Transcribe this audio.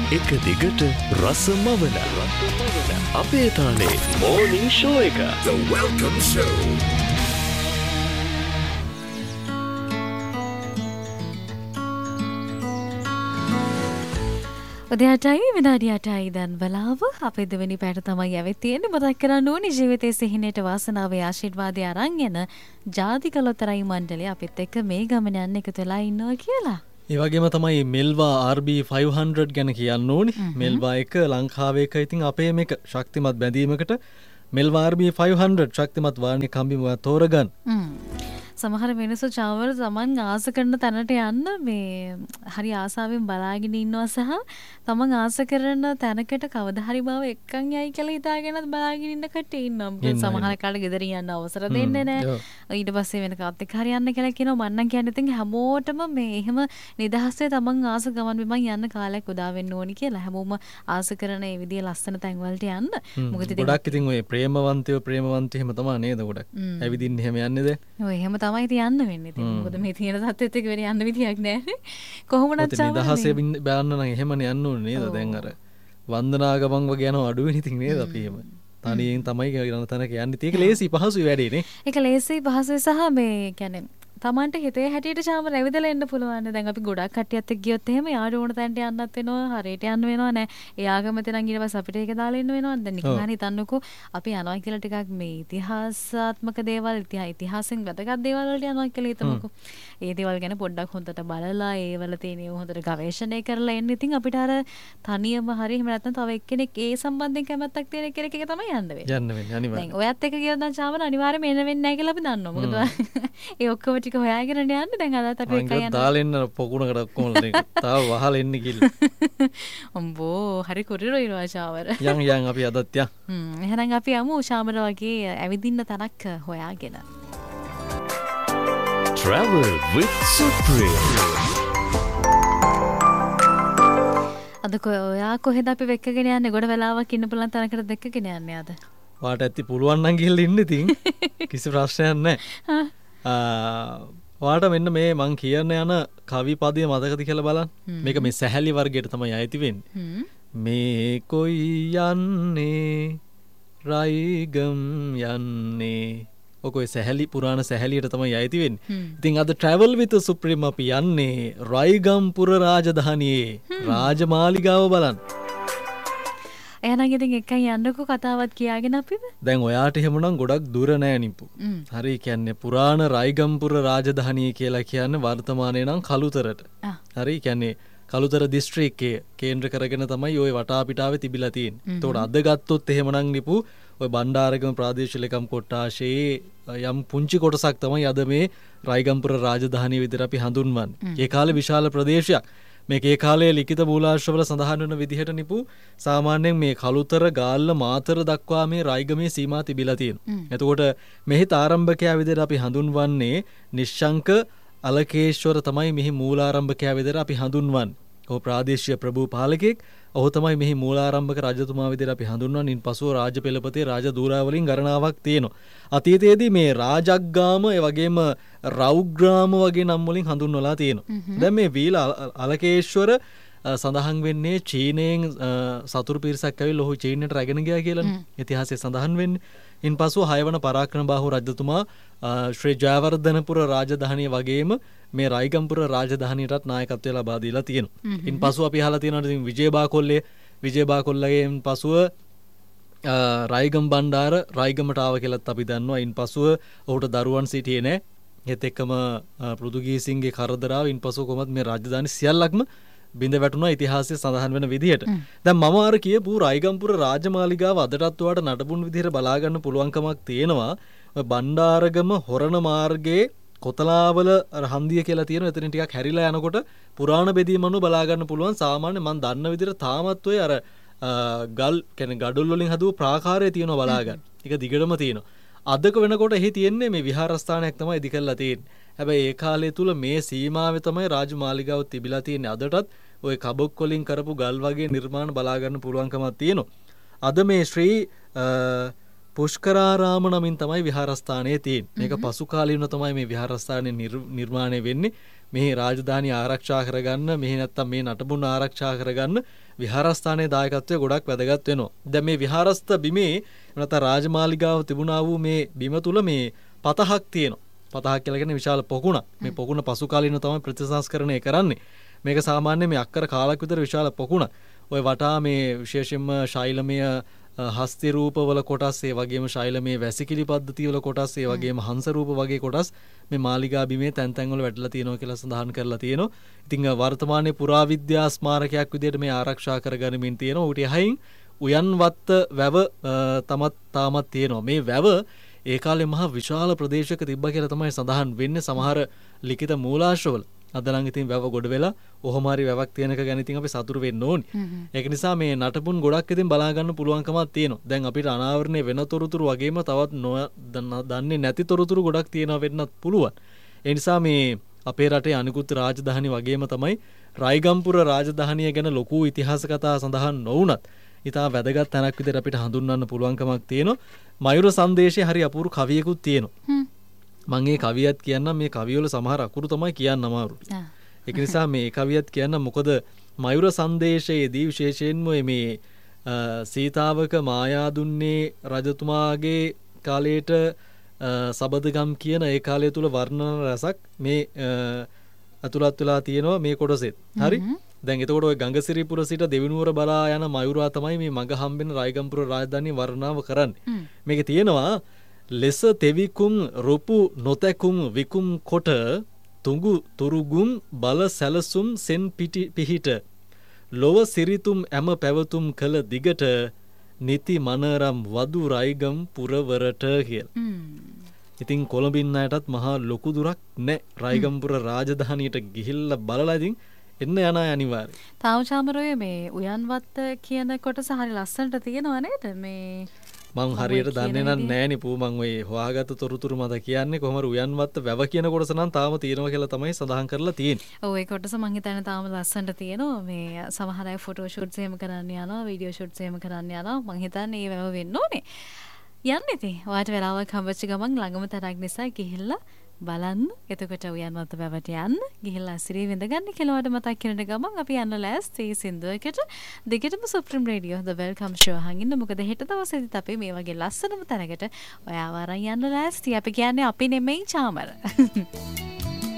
එක දිගට රසමවන අපේ තාලේ මෝර්නිං ෂෝ එක. The Welcome Show. උදෑටයි විනාඩි 8යි දැන් බලාව අපේ දෙවෙනි පැයට තමයි ඇවිත් තියෙන්නේ. මතක් කරන්න ඕනේ ජීවිතයේ සිහිනයට වාසනාවේ ආශිර්වාදය අරන් යන ජාතික ලොතරැයි මණ්ඩලය අපිත් එක්ක මේ ගමන යන්න එකතු වෙලා ඉන්නවා කියලා. ඒ වගේම තමයි මෙල්වා RB 500 ගැන කියන්න ඕනි. මෙල්වා එක ලංකාවේ එක ඉතින් අපේ මේක ශක්තිමත් බැඳීමකට මෙල්වා RB 500 ශක්තිමත් වාහනේ කම්බිම තෝරගන්න. සමහර මිනිස්සු චාවර තමන් ආස කරන තැනට යන්න මේ හරි ආසාවෙන් බලාගෙන ඉන්නවා සහ තමන් ආස කරන තැනකට කවදා හරි බව එක්කන් යයි කියලා හිතාගෙනත් බලාගෙන ඉන්න කට්ටිය ඉන්නවා. මොකද සමහර කාලේ ගෙදර යන්න අවසර දෙන්නේ නැහැ. ඊට පස්සේ වෙන කාත් එක්ක හරි යන්න කියලා කියනවා. මම නම් කියන්නේ ඉතින් හැමෝටම මේ එහෙම නිදහසේ තමන් ආස ගමන් බිමන් යන්න කාලයක් උදා වෙන්න ඕනි කියලා. හැමෝම ආස කරන මේ විදිය ලස්සන තැන් වලට යන්න. මොකද ගොඩක් ඉතින් ඔය ප්‍රේමවන්තයෝ එහෙම තමයි නේද ගොඩක්. ඇවිදින්න එහෙම යන්නේ ද? ඔය එහෙම තමයි තියන්න වෙන්නේ. ඉතින් මොකද මේ තියෙන තත්ත්වෙත් එක්ක වෙන යන්න විදියක් නැහැ. කොහොමවත් චාවර නිදහසේ බලන්න නම් එහෙමනේ යන්න ඕනේ නේද? දැන් අර වන්දනාගමන් වගේ යනවා අඩු වෙන ඉතින් නේද අපි එහෙම. තනියෙන් තමයි යන තැනක යන්නේ. ඒක ලේසි පහසුයි වැඩේ නේ. ඒක ලේසි පහසුයි සහ මේ කියන්නේ තමන්ට හිතේ හැටියට චාමර ඇවිදලා එන්න පුළුවන්. දැන් අපි ගොඩක් කට්ටියත් එක්ක ගියොත් එහෙම යාට ඕන තැනට යන්නත් වෙනවා, හරියට යන්න වෙනවා නෑ. එයාගම තැනන් ඊට පස්සේ අපිට ඒක දාලා එන්න වෙනවා. දැන් නිකන් හිතන්නකෝ අපි යනවා කියලා ටිකක් මේ ඉතිහාසාත්මක දේවල්, ඉතිහාසෙන් වැදගත් දේවල් වලට යනවා කියලා හිතමුකෝ. ඒ දේවල් ගැන පොඩ්ඩක් හොඳට බලලා ඒවල තියෙන හොඳට ගවේෂණය කරලා එන්න. ඉතින් අපිට අර තනියම හරි එහෙම නැත්නම් තව එක්කෙනෙක් ඒ සම්බන්ධයෙන් කැමැත්තක් තියෙන කෙනෙක් එක තමයි යන්න වෙන්නේ. යන්න වෙන්නේ අනිවාර්යයෙන්. දැන් ඔයත් එක්ක ගියොත් නම් චාමර අනිවාර්යයෙන්ම එන්න වෙන්නේ නැහැ කියලා අපි දන්නවා. මොකද ඒ ඔක්කොම ටික හොයාගෙන යන්න දැන් අදත් අපි එකයි යනවා. දාලා එන්න පොකුණකට ඔක්කොම තාම වහලා එන්න කියලා. අම්බෝ හරි කුරිරෝ ඉනවා චාමර. යන් අපි අදත් යන්. එහෙනම් අපි යමු චාමර වගේ ඇවිදින්න තැනක් හොයාගෙන. Travel with Supreme. අද ඔයා කොහෙද අපි වෙක්කගෙන යන්නේ? ගොඩ වෙලාවක් ඉන්න පුළුවන් තැනකට දෙක්කගෙන යන්නේ අද. වාට ඇති පුළුවන් නම් ගිහලා ඉන්න ඉතින් කිසි ප්‍රශ්නයක් නැහැ. වාට මෙන්න මේ මං කියන්න යන කවි පදය මතකද කියලා බලන්න. මේක මේ සැහැලි වර්ගයට තමයි අයිති වෙන්නේ. මේ කොයි යන්නේ රයිගම් යන්නේ. ඔකෝ සැහැලි පුරාණ සැහැලියට තමයි අයිති වෙන්නේ. ඉතින් අද travel with Supreme අපි යන්නේ රයිගම්පුර රාජධානියේ රාජමාලිගාව බලන්න. එහෙනම් ඉතින් එකයි යන්නකෝ කතාවත් කියාගෙන අපිව. දැන් ඔයාට එහෙමනම් ගොඩක් දුර නෑ නිපු. හරි කියන්නේ පුරාණ රයිගම්පුර රාජධානිය කියලා කියන්නේ වර්තමානයේ නම් කළුතරට. හරි කියන්නේ කළුතර දිස්ත්‍රික්කයේ කේන්ද්‍ර කරගෙන තමයි ওই වටාපිටාවේ තිබිලා තියෙන්නේ. ඒතකොට අද ගත්තොත් එහෙමනම් නිපු ඔය බණ්ඩාරගම ප්‍රාදේශීය ලේකම් කොට්ටාශයේ යම් පුංචි කොටසක් තමයි අද මේ රයිගම්පුර රාජධානිය විදිහට අපි හඳුන්වන්නේ. ඒ කාලේ විශාල ප්‍රදේශයක්. මේක ඒ කාලයේ ලිඛිත මූලාශ්‍රවල සඳහන් වෙන විදිහට නිපු සාමාන්‍යයෙන් මේ කළුතර ගාල්ල මාතර දක්වා මේ රයිගමේ සීමා තිබිලා තියෙනවා. එතකොට මෙහි ආරම්භකයා විදිහට අපි හඳුන්වන්නේ නිශ්ශංක අලකේශ්වර තමයි මෙහි මූලාරම්භකයා විදිහට අපි හඳුන්වන්නේ. ඔහු ප්‍රාදේශීය ප්‍රභූ පාලකෙක්. ඔහු තමයි මෙහි මූලාරම්භක රජතුමා විදිහට අපි හඳුන්වන්නේ. ඉන්පසුව රාජපෙළපතේ රාජදූරාවලින් ගණනාවක් තියෙනවා. අතීතයේදී මේ රාජග්ගාම ඒ වගේම රෞග්‍රාම වගේ නම් වලින් හඳුන්වලා තියෙනවා. දැන් මේ වීල අලකේශ්වර සඳහන් වෙන්නේ චීනයෙන් සතුරු පිරිසක් ඇවිල්ලා ඔහු චීනයට රැගෙන ගියා කියලානේ. ඉතිහාසයේ සඳහන් වෙන්නේ. ඉන්පසුව 6 වන පරාක්‍රමබාහු රජතුමා ශ්‍රී ජයවර්ධනපුර රාජධානිය වගේම මේ රයිගම්පුර රාජධානියටත් නායකත්වය ලබා දීලා තියෙනවා. ඉන්පසුව අපි අහලා තියෙනවා ඉතින් විජේබාකොල්ලගෙන් පසුව රයිගම් බණ්ඩාර රයිගමට ආව කියලාත් අපි දන්නවා. ඉන්පසුව ඔහුට දරුවන් සිටියේ නැහැ. ඒත් එක්කම පෘතුගීසින්ගේ කරදරාව ඉන්පසුව කොහොමද මේ රාජධානි සියල්ලක්ම බිඳ වැටුණා ඉතිහාසයේ සඳහන් වෙන විදිහට. දැන් මම අර කියපු රයිගම්පුර රාජමාලිගාව අදටත් ඔයාලට නටබුන් විදිහට බලා ගන්න පුළුවන්කමක් තියෙනවා. ඔය බණ්ඩාරගම හොරණ මාර්ගයේ කොතලාවල හන්දිය කියලා තියෙනවා. එතනින් ටිකක් හැරිලා යනකොට පුරාණ බෙදීම අනුව බලා ගන්න පුළුවන්. සාමාන්‍ය මම දන්න විදිහට තාමත් ඔය අර ගල් කියන්නේ ගඩොල් වලින් හදුව ප්‍රාකාරය තියෙනවා බලා ගන්න. ඒක දිගටම තියෙනවා. අදක වෙනකොට එහි තියෙන්නේ මේ විහාරස්ථානයක් තමයි ඉදි කරලා තියෙන්නේ. හැබැයි ඒ කාලය තුල මේ සීමාවේ තමයි රාජමාලිගාව තිබිලා තියෙන්නේ. අදටත් ওই කබොක් වලින් කරපු ගල් වගේ නිර්මාණ බලා ගන්න පුළුවන්කමක් තියෙනවා. අද මේ ශ්‍රී පුෂ්කරාරාම නමින් තමයි විහාරස්ථානය තියෙන්නේ. මේක පසු කාලීනව තමයි මේ විහාරස්ථානය නිර්මාණය වෙන්නේ. මේ රාජධානිය ආරක්ෂා කරගන්න මෙහි නැත්තම් මේ නටබුන් ආරක්ෂා කරගන්න විහාරස්ථානයේ දායකත්වය ගොඩක් වැදගත් වෙනවා. දැන් මේ විහාරස්ථ බිමේ නැත්නම් රාජමාලිගාව තිබුණා වූ මේ බිම තුල මේ පතහක් තියෙනවා. පතහක් කියලා කියන්නේ විශාල පොකුණක්. මේ පොකුණ පසු කාලිනව තමයි ප්‍රතිසංස්කරණය කරන්නේ. මේක සාමාන්‍ය මේ අක්කර කාලක් විතර විශාල පොකුණක්. ඔය වටා මේ විශේෂයෙන්ම ශෛලමය හස්ති රූපවල කොටස් ඒ වගේම ශෛලමය වැසිකිලි පද්ධතිවල කොටස් ඒ වගේම හංස රූප වගේ කොටස් මේ මාලිගා බිමේ තැන් තැන් වල වැටලා තියෙනවා කියලා සඳහන් කරලා තියෙනවා. ඉතින් වර්තමානයේ පුරාවිද්‍යා ස්මාරකයක් විදිහට මේ ආරක්ෂා කරගනිමින් තියෙනවා. ඌට එහයින් උයන්වත්ත වැව තාමත් තියෙනවා. මේ වැව ඒ කාලේ මහා විශාල ප්‍රදේශයක තිබ්බා කියලා තමයි සඳහන් වෙන්නේ සමහර ලිඛිත මූලාශ්‍රවල. අද නම් ඉතින් වැව ගොඩ වෙලා ඔහොම හරි වැවක් තියෙනක ගැන ඉතින් අපි සතුටු වෙන්න ඕනේ. ඒක නිසා මේ නටබුන් ගොඩක් ඉතින් බලා ගන්න පුළුවන්කමක් තියෙනවා. දැන් අපිට අනාවරණය වෙන තොරතුරු වගේම තවත් දන්නේ නැති තොරතුරු ගොඩක් තියෙනවා වෙන්නත් පුළුවන්. ඒ නිසා මේ අපේ රටේ අනිකුත් රාජධානි වගේම තමයි රයිගම්පුර රාජධානිය ගැන ලොකු ඉතිහාස කතා සඳහන් නොවුනත් ඉතා වැදගත් තැනක් විදිහට අපිට හඳුන්වන්න පුළුවන්කමක් තියෙනවා. මයුර සංදේශයේ හරි අපූර්ව කවියකුත් තියෙනවා. මම මේ කවියත් කියන්නම් මේ කවිවල සමහර අකුරු තමයි කියන්න අමාරුයි. ඒක නිසා මේ කවියත් කියන්න මොකද මයුර සංදේශයේදී විශේෂයෙන්ම මේ සීතාවක මායා දුන්නේ රජතුමාගේ කාලයට සබදගම් කියන ඒ කාලය තුල වර්ණන රසක් මේ අතුලත් වෙලා තියෙනවා මේ කොටසෙත්. හරි? දැන් එතකොට ඔය ගංගසිරිපුර සිට දෙවිනුවර බලා යන මයුරා තමයි මේ මග හම්බෙන රයිගම්පුර රාජධානිය වර්ණනාව කරන්නේ. මේකේ තියෙනවා ලෙස තෙවිකුම් රුපු නොතැකුම් විකුම් කොට තුඟු තුරුගුම් බල සැලසුම් සෙන් පිහිට ලොව සිරිතුම් ඇම පැවතුම් කළ දිගට නිති මනරම් වදු රයිගම් පුරවරට කියලා. ඉතින් කොළඹින් අයටත් මහා ලොකු දුරක් නැහැ රයිගම්පුර රාජධානියට ගිහිල්ලා බලලා ඉතින් එන්න යන අය අනිවාර්යයි. තාම චාමරෝයේ මේ උයන්වත්ත කියන කොටස හරි ලස්සනට තියෙනවා නේද? මේ මං හරියට දන්නේ නැහැ නේ පූ මං ඔය හොයාගත්ත තොරතුරු මත කියන්නේ කොහොම උයන්වත්ත වැව කියන කොටස නම් තාම තියෙනවා කියලා තමයි සඳහන් කරලා තියෙන්නේ. ඔව් ඒ කොටස මං හිතන්නේ තාම ලස්සනට තියෙනවා. මේ සමහර අය ෆොටෝ ෂූට්ස් එහෙම කරන්න යනවා, වීඩියෝ ෂූට්ස් එහෙම කරන්න යනවා. මං හිතන්නේ ඒ වැව වෙන්න ඕනේ. යන්න ඉතින්. ඔයාට වෙලාවක් හම්බෙච්ච ගමන් ළඟම තරක් නිසා ගිහිල්ලා බලන්න. එතකොට උයන්වත්ත වැවට යන්න. ගිහිල්ලා අසිරිය විඳගන්න කියලා ඔයාට මතක් කරන ගමන් අපි යන්න ලෑස්ති සින්දුවකට. දිගටම සුප්‍රීම රේඩියෝ ද වෙල්කම් ෂෝ අහන් ඉන්න. මොකද හෙට දවසේදීත් අපි මේ වගේ ලස්සනම තැනකට ඔයාව අරන් යන්න ලෑස්ති. අපි කියන්නේ අපි නෙමෙයි චාමර.